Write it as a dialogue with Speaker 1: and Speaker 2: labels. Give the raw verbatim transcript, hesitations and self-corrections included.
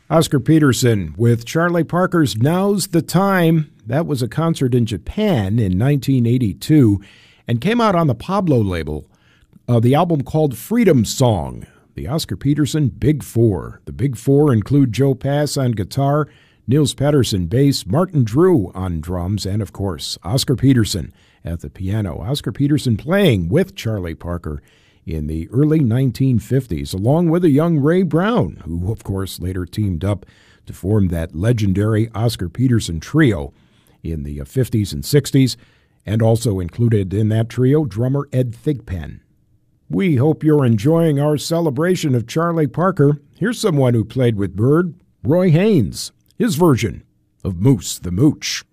Speaker 1: Oscar Peterson with Charlie Parker's Now's the Time. That was a concert in Japan in nineteen eighty-two and came out on the Pablo label, uh, the album called Freedom Song. The Oscar Peterson Big Four. The Big Four include Joe Pass on guitar, Nils Pettersson bass, Martin Drew on drums, and of course, Oscar Peterson at the piano. Oscar Peterson playing with Charlie Parker in the early nineteen fifties, along with a young Ray Brown, who, of course, later teamed up to form that legendary Oscar Peterson trio in the fifties and sixties, and also included in that trio drummer Ed Thigpen. We hope you're enjoying our celebration of Charlie Parker. Here's someone who played with Bird, Roy Haynes, his version of Moose the Mooch.